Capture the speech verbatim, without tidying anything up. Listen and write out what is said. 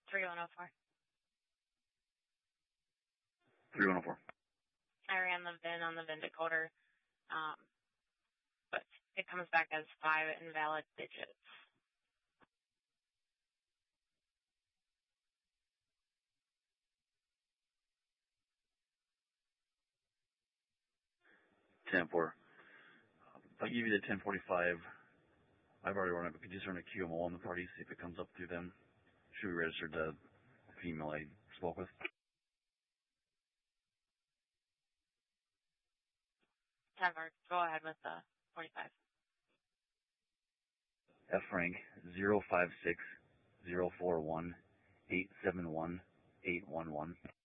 three one oh four. three one oh four. I ran the V I N on the V I N decoder, um, but it comes back as five invalid digits. ten four. If I give you the ten forty-five, I've already run it, but could you just run a Q M O on the party, see if it comes up through them? Should we register the female I spoke with? ten four, go ahead with the forty-five. F rank zero five six zero four one eight seven one eight one one.